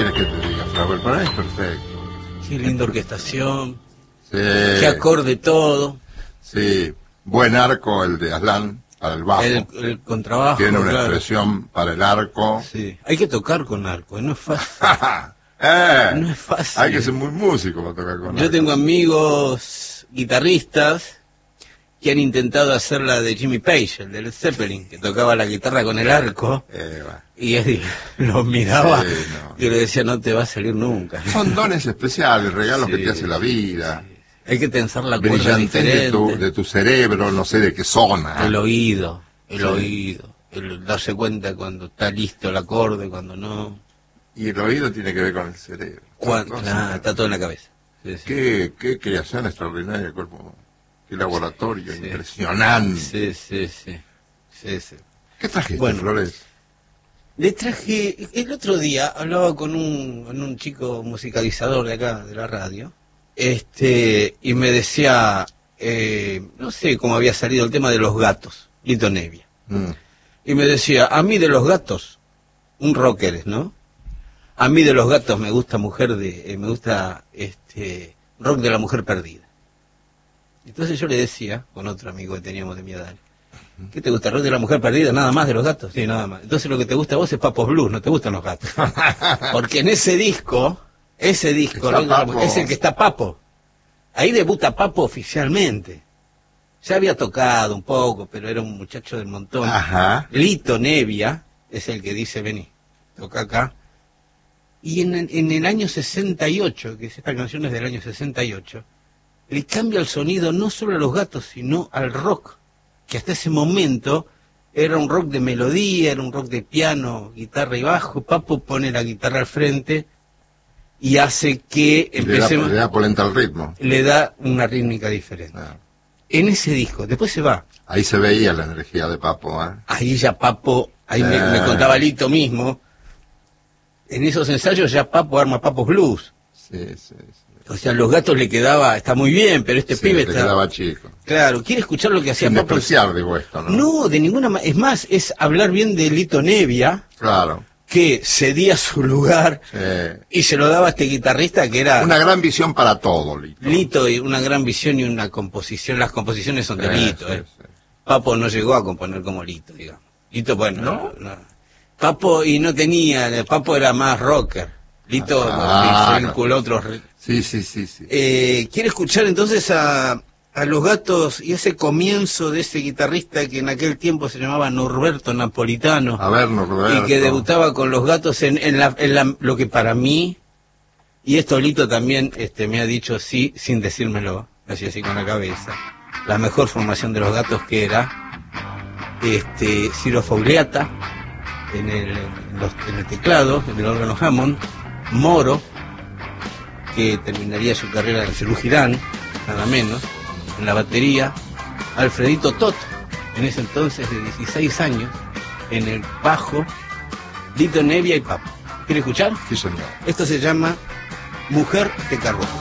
quieres que te diga, Flauel? Para mí es perfecto. Qué linda orquestación, Sí, qué acorde todo, sí. Buen arco el de Aslan, para el bajo. el contrabajo, Tiene una claro. expresión para el arco. Sí. Hay que tocar con arco, no es fácil. No es fácil. Hay que ser muy músico para tocar con arco. Yo tengo amigos guitarristas que han intentado hacer la de Jimmy Page, el de Led Zeppelin, que tocaba la guitarra con el arco, y los miraba y le decía, no te va a salir nunca. Son dones especiales, regalos que te hace la vida. Sí. Hay que tensar la cuerda diferente. De tu cerebro, no sé de qué zona. El oído, el darse cuenta cuando está listo el acorde, cuando no. Y el oído tiene que ver con el cerebro. Está todo en la cabeza. Sí, sí. Qué creación extraordinaria el cuerpo. Qué laboratorio impresionante. Sí. ¿Qué trajiste, bueno, Flores? Le traje, el otro día hablaba con un chico musicalizador de acá, de la radio, y me decía, no sé cómo había salido el tema de los gatos, Lito Nebbia. Y me decía, a mí de los gatos, un rocker, ¿no? A mí de los gatos me gusta rock de la mujer perdida. Entonces yo le decía, con otro amigo que teníamos de mi edad, ¿qué te gusta? ¿Rock de la mujer perdida? ¿Nada más de los gatos? Sí, nada más. Entonces lo que te gusta a vos es Papos Blues, no te gustan los gatos. Porque en ese disco es el que está Papo. Ahí debuta Papo oficialmente. Ya había tocado un poco, pero era un muchacho del montón. Ajá. Lito Nebbia es el que dice, vení, toca acá. Y en el año 68, que esta canción es del año 68, le cambia el sonido no solo a los gatos, sino al rock, que hasta ese momento era un rock de melodía, era un rock de piano, guitarra y bajo. Papo pone la guitarra al frente y hace que empecemos... Le da polenta al ritmo. Le da una rítmica diferente. En ese disco, después se va. Ahí se veía la energía de Papo, ¿eh? Ahí ya Papo, me contaba Lito mismo, en esos ensayos ya Papo arma Papos Blues. Sí. O sea, los gatos le quedaba, está muy bien, pero pibe le quedaba chico. Claro, quiere escuchar lo que hacía Sin Papo. despreciar, digo esto, ¿no? No, de ninguna manera. Es más, es hablar bien de Lito Nebbia. Claro. Que cedía su lugar y se lo daba a este guitarrista que era... Una gran visión para todo, Lito. Lito, y una gran visión y una composición. Las composiciones son de Lito, Papo no llegó a componer como Lito, digamos. Lito, bueno, no. Papo, y no tenía... Papo era más rocker. Lito se vinculó a otros... Sí. ¿Quiere escuchar entonces a los gatos y ese comienzo de ese guitarrista que en aquel tiempo se llamaba Norberto Napolitano? A ver, Norberto. Y que debutaba con los gatos en lo que para mí, y esto Lito también me ha dicho sí, sin decírmelo, así con la cabeza, la mejor formación de los gatos, que era Ciro Fogliata en el teclado, en el órgano Hammond, Moro, que terminaría su carrera en Cerú Girán, nada menos, en la batería, Alfredito Toto, en ese entonces de 16 años, en el bajo, Lito Nebbia y Papo. ¿Quiere escuchar? Sí, señor. Esto se llama Mujer de Carbón.